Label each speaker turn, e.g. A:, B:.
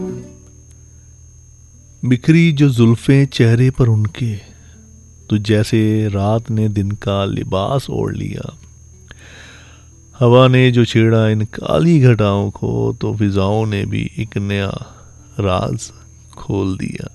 A: बिखरी जो जुल्फें चेहरे पर उनके, तो जैसे रात ने दिन का लिबास ओढ़ लिया। हवा ने जो छेड़ा इन काली घटाओं को, तो फिजाओं ने भी एक नया राज खोल दिया।